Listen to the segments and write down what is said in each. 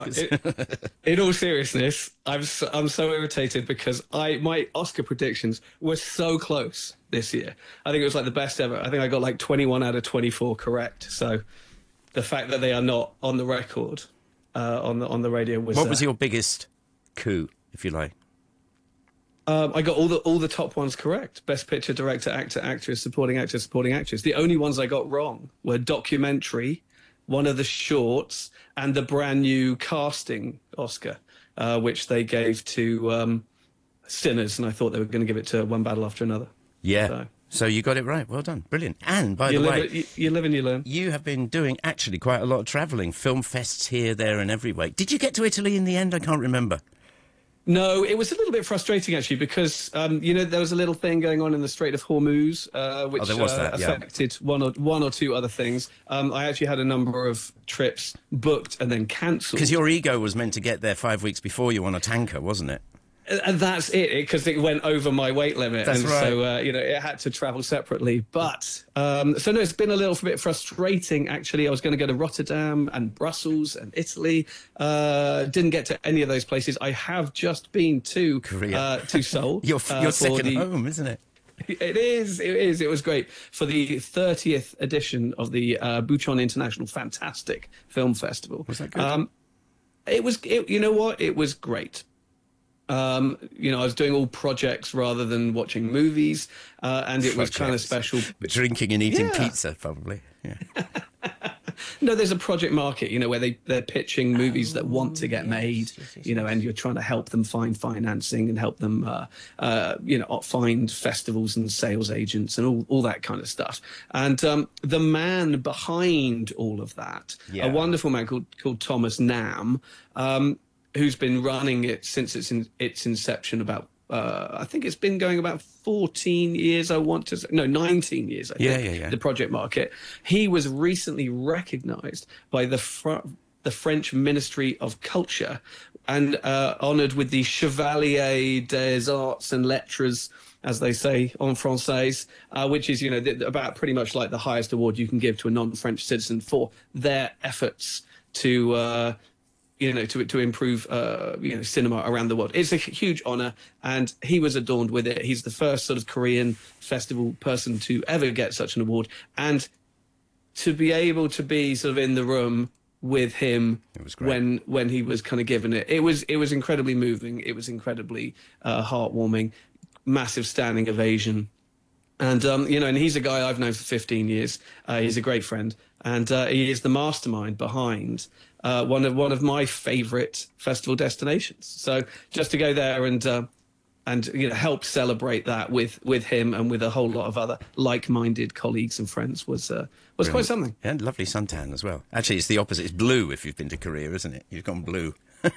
In all seriousness, I'm so irritated because my Oscar predictions were so close this year. I think it was like the best ever. I think I got like 21 out of 24 correct. So the fact that they are not on the record on the radio was. What was your biggest coup, if you like? I got all the top ones correct. Best picture, director, actor, actress, supporting actor, supporting actress. The only ones I got wrong were documentary, one of the shorts, and the brand new casting Oscar, which they gave to Sinners, and I thought they were going to give it to One Battle After Another. Yeah. So you got it right. Well done. Brilliant. And, by the way... You live and you learn. You have been doing, actually, quite a lot of travelling. Film fests here, there and everywhere. Did you get to Italy in the end? I can't remember. No, it was a little bit frustrating, actually, because, there was a little thing going on in the Strait of Hormuz, which affected one or two other things. I actually had a number of trips booked and then cancelled. Because your ego was meant to get there 5 weeks before you on a tanker, wasn't it? And that's it, because it went over my weight limit. That's right. So, it had to travel separately. But, no, it's been a little bit frustrating, actually. I was going to go to Rotterdam and Brussels and Italy. Didn't get to any of those places. I have just been to Korea. To Seoul. Your second home, isn't it? It is. It was great for the 30th edition of the Bucheon International Fantastic Film Festival. Was that good? You know what? It was great. I was doing all projects rather than watching movies, and it was kind of special. Drinking and eating pizza, probably. Yeah. No, there's a project market, where they're pitching movies that want to get made, and you're trying to help them find financing and help them, find festivals and sales agents and all that kind of stuff. And the man behind all of that, a wonderful man called Thomas Nam, who's been running it since its inception about, I think it's been going about 14 years, 19 years, I think, the project market. He was recently recognised by the French Ministry of Culture and honoured with the Chevalier des Arts and Lettres, as they say en français, which is, about pretty much like the highest award you can give to a non-French citizen for their efforts to improve, cinema around the world. It's a huge honour, and he was adorned with it. He's the first sort of Korean festival person to ever get such an award, and to be able to be sort of in the room with him when he was kind of given it. It was incredibly moving. It was incredibly heartwarming. Massive standing ovation. And, and he's a guy I've known for 15 years. He's a great friend. And he is the mastermind behind one of my favourite festival destinations. So just to go there and help celebrate that with him and with a whole lot of other like-minded colleagues and friends was quite something. And lovely suntan as well. Actually, it's the opposite. It's blue if you've been to Korea, isn't it? You've gone blue.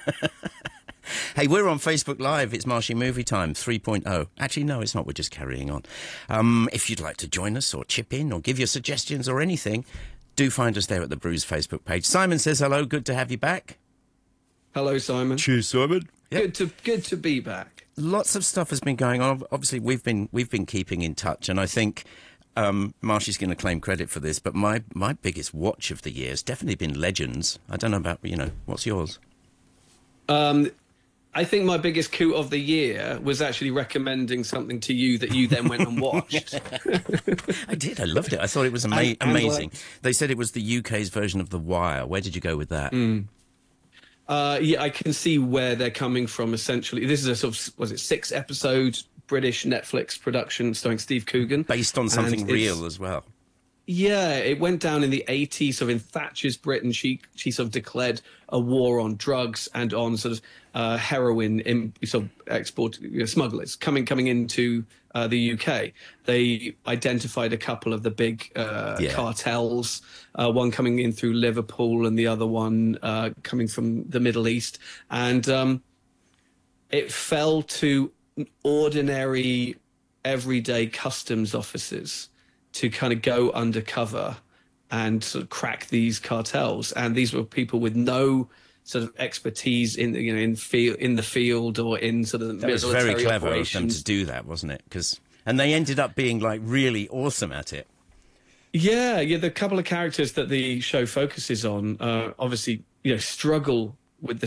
Hey, we're on Facebook Live. It's Marshy Movie Time 3.0. Actually, no, it's not. We're just carrying on. If you'd like to join us or chip in or give your suggestions or anything, do find us there at the Brews Facebook page. Simon says hello. Good to have you back. Hello, Simon. Cheers, Simon. Yep. Good to be back. Lots of stuff has been going on. Obviously, we've been keeping in touch, and I think Marshy's going to claim credit for this, but my biggest watch of the year has definitely been Legends. I don't know about, what's yours? I think my biggest coup of the year was actually recommending something to you that you then went and watched. I did. I loved it. I thought it was amazing. They said it was the UK's version of The Wire. Where did you go with that? I can see where they're coming from, essentially. This is a sort of, 6-episode British Netflix production starring Steve Coogan. Based on something real as well. Yeah, it went down in the 80s. So in Thatcher's Britain, she sort of declared a war on drugs and on sort of heroin in sort of export smugglers coming into the UK. They identified a couple of the big cartels, one coming in through Liverpool and the other one coming from the Middle East. And it fell to ordinary, everyday customs officers to kind of go undercover and sort of crack these cartels. And these were people with no sort of expertise in the field or in sort of that was very clever of them to do that, wasn't it? And they ended up being like really awesome at it. Yeah, the couple of characters that the show focuses on obviously struggle with the